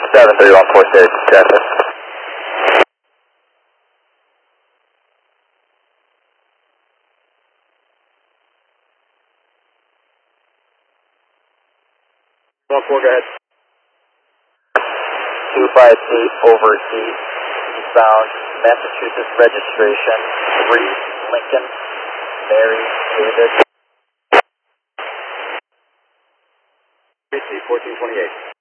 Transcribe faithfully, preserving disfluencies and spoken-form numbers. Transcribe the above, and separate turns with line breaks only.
seven three one four six, traffic.
one four, go ahead.
two five eight over eight, eastbound Massachusetts registration, three Lincoln, Mary David.
fourteen twenty-eight.